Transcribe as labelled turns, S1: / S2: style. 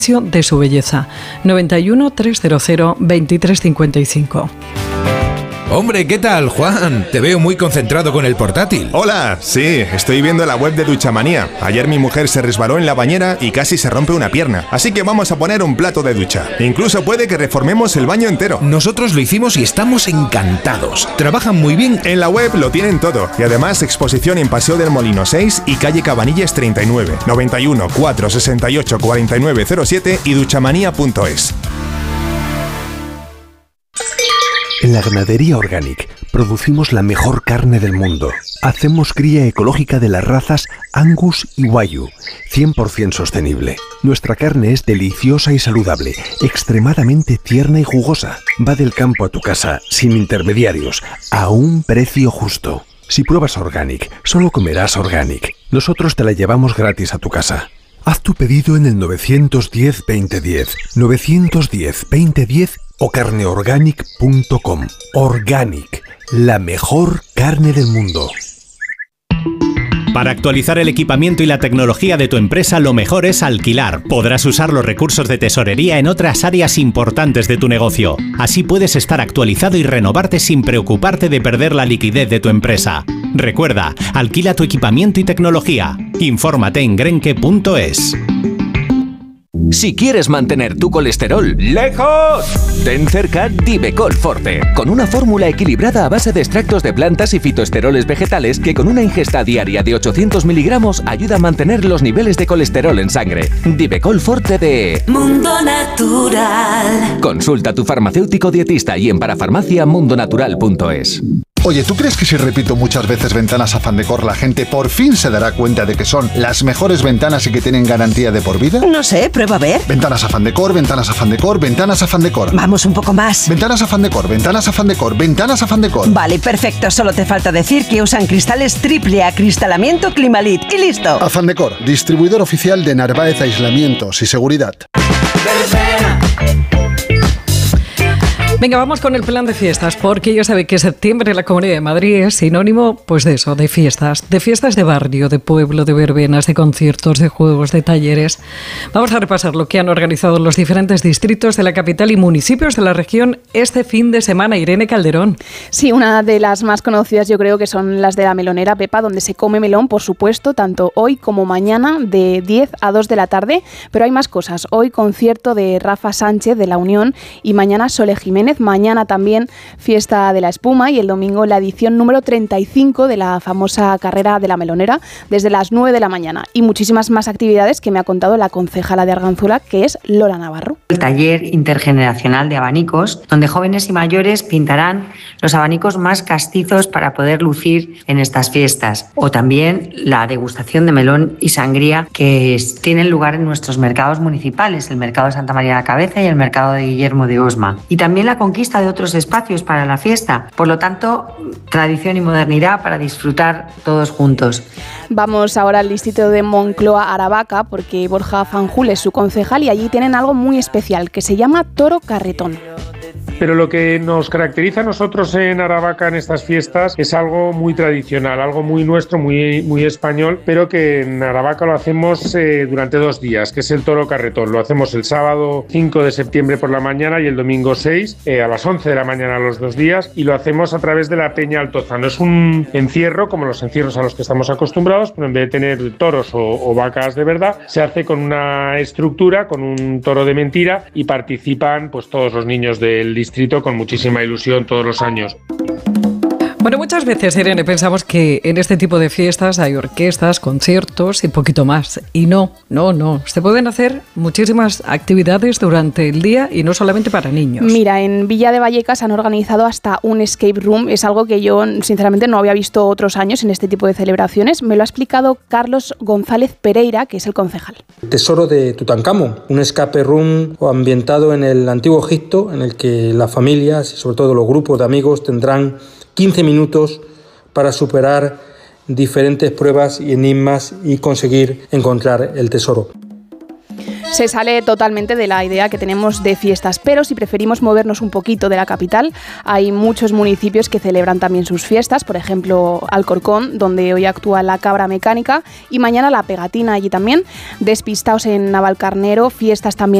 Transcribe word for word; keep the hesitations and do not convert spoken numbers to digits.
S1: de su belleza. noventa y uno, trescientos veintitrés cincuenta y cinco.
S2: Hombre, ¿qué tal, Juan? Te veo muy concentrado con el portátil.
S3: Hola, sí, estoy viendo la web de Duchamanía. Ayer mi mujer se resbaló en la bañera y casi se rompe una pierna. Así que vamos a poner un plato de ducha. Incluso puede que reformemos el baño entero.
S2: Nosotros lo hicimos y estamos encantados. Trabajan muy bien.
S3: En la web lo tienen todo. Y además exposición en Paseo del Molino seis y calle Cabanillas treinta y nueve. noventa y uno, cuatrocientos sesenta y ocho, cuarenta y nueve cero siete y duchamanía punto es.
S4: En la Ganadería Organic producimos la mejor carne del mundo. Hacemos cría ecológica de las razas Angus y Wagyu, cien por ciento sostenible. Nuestra carne es deliciosa y saludable, extremadamente tierna y jugosa. Va del campo a tu casa, sin intermediarios, a un precio justo. Si pruebas Organic, solo comerás Organic. Nosotros te la llevamos gratis a tu casa. Haz tu pedido en el nueve uno cero, veinte diez, nueve uno cero, veinte diez o carneorganic punto com. Organic, la mejor carne del mundo.
S5: Para actualizar el equipamiento y la tecnología de tu empresa, lo mejor es alquilar. Podrás usar los recursos de tesorería en otras áreas importantes de tu negocio. Así puedes estar actualizado y renovarte sin preocuparte de perder la liquidez de tu empresa. Recuerda, alquila tu equipamiento y tecnología. Infórmate en grenke punto es.
S6: Si quieres mantener tu colesterol lejos, ten cerca Divecol Forte, con una fórmula equilibrada a base de extractos de plantas y fitoesteroles vegetales que con una ingesta diaria de ochocientos miligramos ayuda a mantener los niveles de colesterol en sangre. Divecol Forte de
S7: Mundo Natural.
S6: Consulta a tu farmacéutico dietista y en parafarmacia mundo natural punto es.
S8: Oye, ¿tú crees que si repito muchas veces Ventanas Afán Decor, la gente por fin se dará cuenta de que son las mejores ventanas y que tienen garantía de por vida?
S9: No sé, prueba a ver.
S8: Ventanas Afán Decor, Ventanas Afán Decor, Ventanas Afán Decor.
S9: Vamos un poco más.
S8: Ventanas Afán Decor, Ventanas Afán Decor, Ventanas Afán Decor.
S9: Vale, perfecto. Solo te falta decir que usan cristales triple acristalamiento Climalit y listo.
S8: Afán Decor, distribuidor oficial de Narváez Aislamientos y Seguridad.
S1: Venga, vamos con el plan de fiestas, porque ya sabe que septiembre en la Comunidad de Madrid es sinónimo, pues de eso, de fiestas, de fiestas de barrio, de pueblo, de verbenas, de conciertos, de juegos, de talleres. Vamos a repasar lo que han organizado los diferentes distritos de la capital y municipios de la región este fin de semana. Irene Calderón.
S10: Sí, una de las más conocidas yo creo que son las de la Melonera, Pepa, donde se come melón, por supuesto, tanto hoy como mañana, de diez a dos de la tarde, pero hay más cosas. Hoy concierto de Rafa Sánchez de La Unión y mañana Sole Jiménez. Mañana también fiesta de la espuma y el domingo la edición número treinta y cinco de la famosa carrera de la Melonera desde las nueve de la mañana y muchísimas más actividades que me ha contado la concejala de Arganzuela, que es Lola Navarro.
S11: El taller intergeneracional de abanicos, donde jóvenes y mayores pintarán los abanicos más castizos para poder lucir en estas fiestas, o también la degustación de melón y sangría que tienen lugar en nuestros mercados municipales, el mercado de Santa María de la Cabeza y el mercado de Guillermo de Osma, y también la conquista de otros espacios para la fiesta. Por lo tanto, tradición y modernidad para disfrutar todos juntos.
S10: Vamos ahora al distrito de Moncloa, Aravaca, porque Borja Fanjul es su concejal y allí tienen algo muy especial que se llama Toro Carretón.
S12: Pero lo que nos caracteriza a nosotros en Aravaca en estas fiestas es algo muy tradicional, algo muy nuestro, muy, muy español, pero que en Aravaca lo hacemos eh, durante dos días, que es el Toro Carretón. Lo hacemos el sábado cinco de septiembre por la mañana y el domingo seis eh, a las once de la mañana los dos días, y lo hacemos a través de la Peña Altozano. Es un encierro como los encierros a los que estamos acostumbrados, pero en vez de tener toros o, o vacas de verdad, se hace con una estructura, con un toro de mentira, y participan pues todos los niños del distrito con muchísima ilusión todos los años.
S1: Bueno, muchas veces, Irene, pensamos que en este tipo de fiestas hay orquestas, conciertos y poquito más. Y no, no, no. Se pueden hacer muchísimas actividades durante el día y no solamente para niños.
S10: Mira, en Villa de Vallecas han organizado hasta un escape room. Es algo que yo, sinceramente, no había visto otros años en este tipo de celebraciones. Me lo ha explicado Carlos González Pereira, que es el concejal.
S13: Tesoro de Tutankamón, un escape room ambientado en el antiguo Egipto, en el que las familias y sobre todo los grupos de amigos tendrán quince minutos para superar diferentes pruebas y enigmas y conseguir encontrar el tesoro.
S10: se sale totalmente de la idea que tenemos de fiestas, pero si preferimos movernos un poquito de la capital, hay muchos municipios que celebran también sus fiestas, por ejemplo Alcorcón, donde hoy actúa la Cabra Mecánica y mañana la Pegatina allí también, Despistaos en Navalcarnero, fiestas también